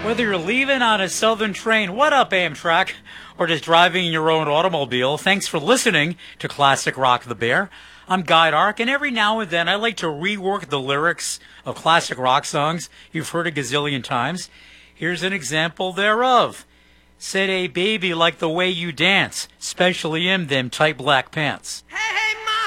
Whether you're leaving on a Southern train, what up Amtrak, or just driving in your own automobile, thanks for listening to Classic Rock the Bear. I'm Guy Dark, and every now and then I like to rework the lyrics of classic rock songs you've heard a gazillion times. Here's an example thereof. Said, "Hey baby, like the way you dance, especially in them tight black pants." Hey!